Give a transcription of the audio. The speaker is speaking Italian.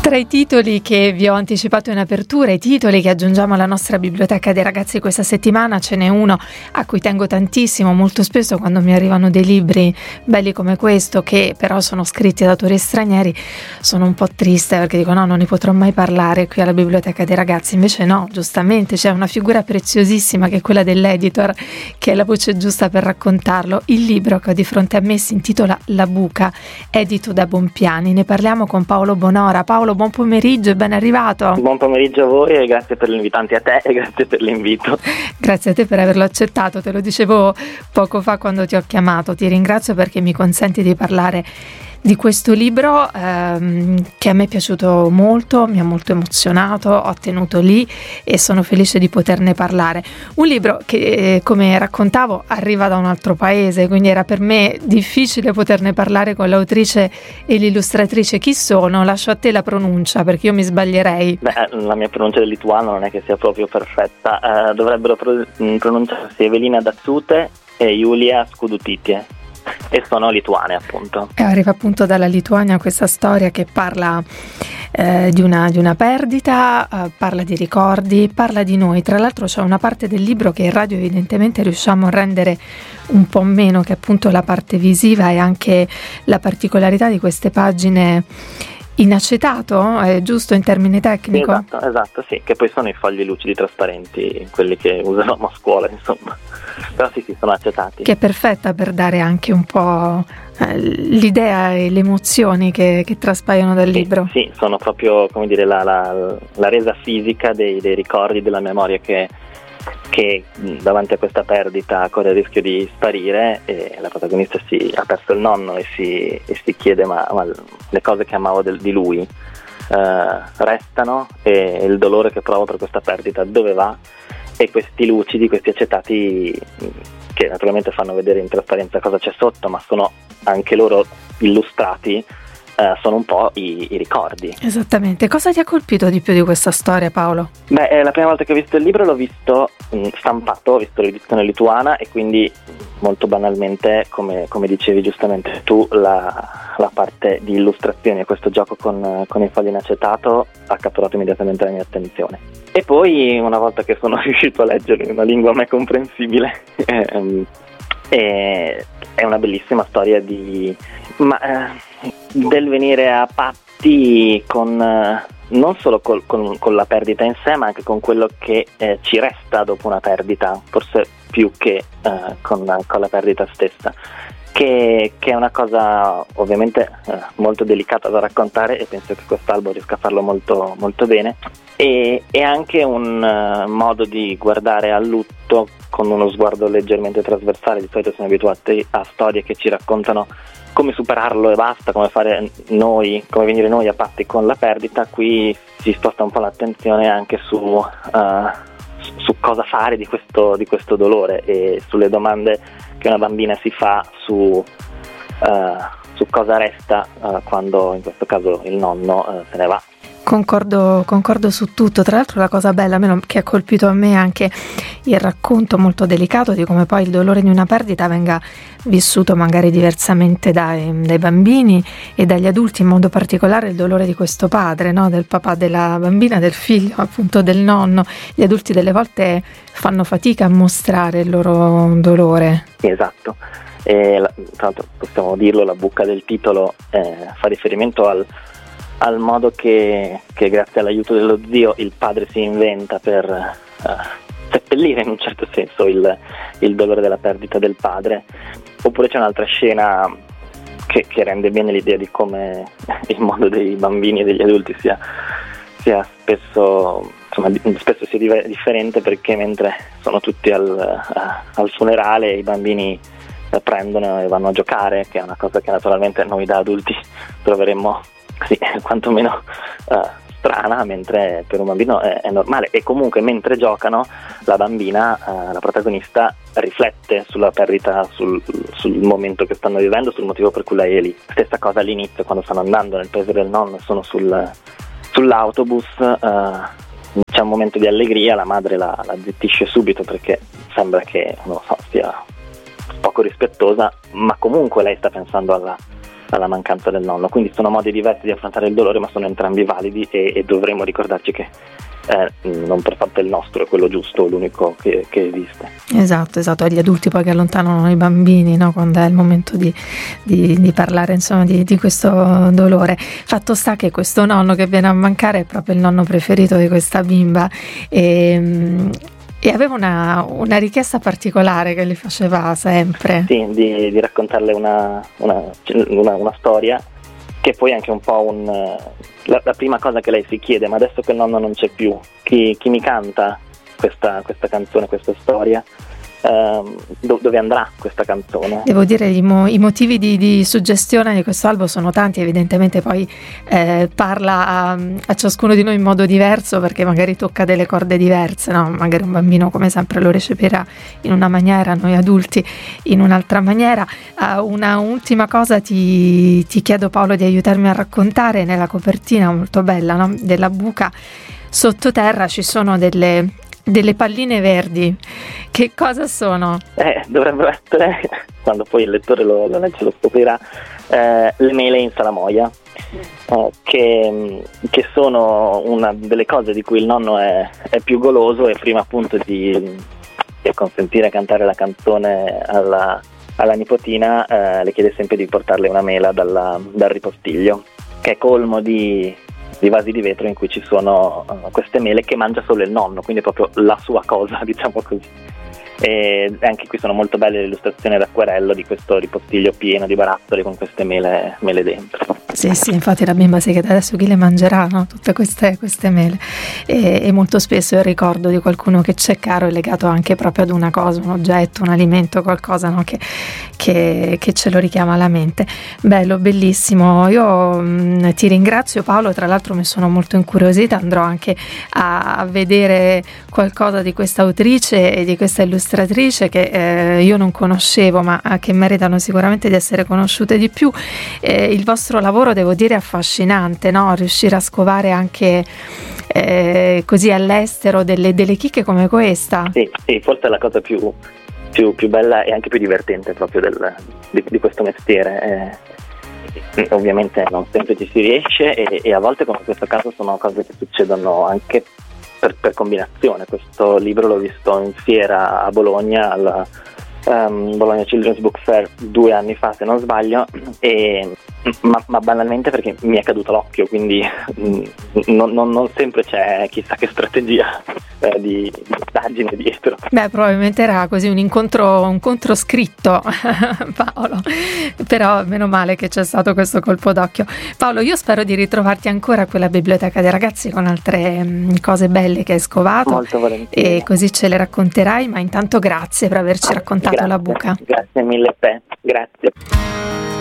Tra i titoli che vi ho anticipato in apertura, i titoli che aggiungiamo alla nostra biblioteca dei ragazzi questa settimana, ce n'è uno a cui tengo tantissimo. Molto spesso quando mi arrivano dei libri belli come questo, che però sono scritti da autori stranieri, sono un po' triste perché dico no, non ne potrò mai parlare qui alla biblioteca dei ragazzi. Invece no, giustamente c'è una figura preziosissima che è quella dell'editor, che è la voce giusta per raccontarlo. Il libro che ho di fronte a me si intitola La buca, edito da Bompiani. Ne parliamo con Paolo Bonora. Paolo, buon pomeriggio e ben arrivato. Buon pomeriggio a voi e grazie per l'invito, anche a te e grazie per l'invito. Grazie a te per averlo accettato, te lo dicevo poco fa quando ti ho chiamato. Ti ringrazio perché mi consenti di parlare di questo libro che a me è piaciuto molto, mi ha molto emozionato, ho tenuto lì e sono felice di poterne parlare. Un libro che, come raccontavo, arriva da un altro paese, quindi era per me difficile poterne parlare con l'autrice e l'illustratrice. Chi sono? Lascio a te la pronuncia perché io mi sbaglierei. La mia pronuncia del lituano non è che sia proprio perfetta, dovrebbero pronunciarsi Evelina Dazzute e Julia Skudutitie. E sono lituane, appunto. E arriva appunto dalla Lituania questa storia che parla di una perdita, parla di ricordi, parla di noi. Tra l'altro c'è una parte del libro che in radio evidentemente riusciamo a rendere un po' meno, che è appunto la parte visiva e anche la particolarità di queste pagine in acetato, è giusto in termine tecnico? Esatto, sì, che poi sono i fogli lucidi trasparenti, quelli che usavamo a scuola, insomma. Però sì, sono acetati. Che è perfetta per dare anche un po' l'idea e le emozioni che traspaiono dal libro. Sì, sono proprio, come dire, la resa fisica dei ricordi, della memoria che davanti a questa perdita corre il rischio di sparire e la protagonista ha perso il nonno e si chiede ma le cose che amavo di lui restano, e il dolore che provo per questa perdita dove va, e questi lucidi, questi acetati che naturalmente fanno vedere in trasparenza cosa c'è sotto, ma sono anche loro illustrati, sono un po' i ricordi. Esattamente. Cosa ti ha colpito di più di questa storia, Paolo? La prima volta che ho visto il libro l'ho visto stampato, ho visto l'edizione lituana e quindi molto banalmente, come dicevi giustamente tu, la parte di illustrazioni e questo gioco con i fogli in acetato ha catturato immediatamente la mia attenzione. E poi, una volta che sono riuscito a leggere in una lingua a me comprensibile, è una bellissima storia del venire a patti con non solo con la perdita in sé, ma anche con quello che ci resta dopo una perdita, forse più che con la perdita stessa, che è una cosa ovviamente molto delicata da raccontare, e penso che quest'album riesca a farlo molto, molto bene, e anche un modo di guardare al lutto con uno sguardo leggermente trasversale. Di solito siamo abituati a storie che ci raccontano come superarlo e basta, come venire noi a patti con la perdita. Qui si sposta un po' l'attenzione anche su cosa fare di questo dolore e sulle domande che una bambina si fa su cosa resta quando in questo caso il nonno se ne va. Concordo su tutto. Tra l'altro la cosa bella che ha colpito a me è anche il racconto molto delicato di come poi il dolore di una perdita venga vissuto magari diversamente dai bambini e dagli adulti, in modo particolare il dolore di questo padre, no? Del papà della bambina, del figlio, appunto del nonno. Gli adulti delle volte fanno fatica a mostrare il loro dolore. Esatto. Tra l'altro possiamo dirlo, la buca del titolo fa riferimento al modo che grazie all'aiuto dello zio il padre si inventa per seppellire in un certo senso il dolore della perdita del padre. Oppure c'è un'altra scena che rende bene l'idea di come il mondo dei bambini e degli adulti sia spesso sia differente, perché mentre sono tutti al funerale i bambini prendono e vanno a giocare, che è una cosa che naturalmente noi da adulti troveremmo quantomeno strana, mentre per un bambino è normale. E comunque mentre giocano la bambina, la protagonista, riflette sulla perdita, sul momento che stanno vivendo, sul motivo per cui lei è lì. Stessa cosa all'inizio, quando stanno andando nel paese del nonno, sono sull'autobus, c'è un momento di allegria, la madre la zittisce subito perché sembra che sia poco rispettosa, ma comunque lei sta pensando alla mancanza del nonno. Quindi sono modi diversi di affrontare il dolore, ma sono entrambi validi e dovremo ricordarci che non per fatto il nostro è quello giusto, l'unico che esiste. Esatto, è gli adulti poi che allontanano i bambini, no? Quando è il momento di parlare, insomma, di questo dolore. Fatto sta che questo nonno che viene a mancare è proprio il nonno preferito di questa bimba e aveva una richiesta particolare che le faceva sempre. Sì, di raccontarle una storia, che poi è anche un po' la prima cosa che lei si chiede: ma adesso che il nonno non c'è più, chi mi canta questa canzone, questa storia? Dove andrà questa canzone? Devo dire i motivi di suggestione di questo albo sono tanti, evidentemente poi parla a ciascuno di noi in modo diverso, perché magari tocca delle corde diverse, no? Magari un bambino come sempre lo recepirà in una maniera, noi adulti in un'altra maniera. Una ultima cosa ti chiedo, Paolo, di aiutarmi a raccontare. Nella copertina molto bella, no? Della buca, sottoterra ci sono delle palline verdi. Che cosa sono? Dovrebbero essere, quando poi il lettore lo legge lo scoprirà, le mele in salamoia, che sono una delle cose di cui il nonno è più goloso, e prima appunto di consentire cantare la canzone alla nipotina le chiede sempre di portarle una mela dal ripostiglio, che è colmo di vasi di vetro in cui ci sono queste mele che mangia solo il nonno, quindi è proprio la sua cosa, diciamo così. E anche qui sono molto belle le illustrazioni ad acquerello di questo ripostiglio pieno di barattoli con queste mele dentro. Sì, infatti la bimba si chiede adesso chi le mangerà, no? Tutte queste mele, e molto spesso il ricordo di qualcuno che c'è caro è legato anche proprio ad una cosa, un oggetto, un alimento, qualcosa, no? che ce lo richiama alla mente. Bello, bellissimo. Io ti ringrazio, Paolo, tra l'altro mi sono molto incuriosita, andrò anche a vedere qualcosa di questa autrice e di questa illustratrice che io non conoscevo, ma che meritano sicuramente di essere conosciute di più. Il vostro lavoro, devo dire, è affascinante, no? Riuscire a scovare anche così all'estero delle chicche come questa. Sì, forse è la cosa più bella e anche più divertente proprio di questo mestiere. Ovviamente non sempre ci si riesce, e a volte, come in questo caso, sono cose che succedono anche per combinazione. Questo libro l'ho visto in fiera a Bologna, alla Bologna Children's Book Fair 2 anni fa, se non sbaglio, ma banalmente perché mi è caduto l'occhio, quindi non sempre c'è chissà che strategia di indagine dietro. Beh, probabilmente era così un incontro scritto, Paolo, però meno male che c'è stato questo colpo d'occhio. Paolo, io spero di ritrovarti ancora a quella biblioteca dei ragazzi con altre cose belle che hai scovato. Molto volentieri. E così ce le racconterai, ma intanto grazie per averci raccontato la buca. Grazie mille a te, grazie.